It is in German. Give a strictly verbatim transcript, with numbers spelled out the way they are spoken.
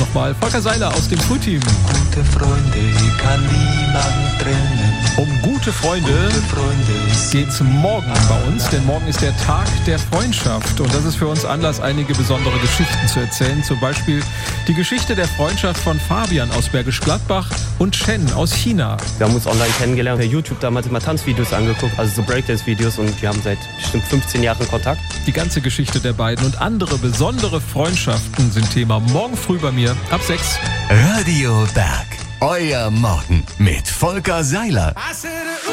nochmal Volker Seiler aus dem Frühteam. Gute Freunde kann niemand trennen. Um gute Freunde, Gute Freunde geht's morgen bei uns, denn morgen ist der Tag der Freundschaft und das ist für uns Anlass, einige besondere Geschichten zu erzählen. Zum Beispiel die Geschichte der Freundschaft von Fabian aus Bergisch Gladbach und Chen aus China. Wir haben uns online kennengelernt, per YouTube damals immer Tanzvideos angeguckt, also so Breakdance-Videos, und wir haben seit bestimmt fünfzehn Jahren Kontakt. Die ganze Geschichte der beiden und andere besondere Freundschaften sind Thema morgen früh bei mir ab sechs. Radio Berg, euer Morgen mit Volker Seiler.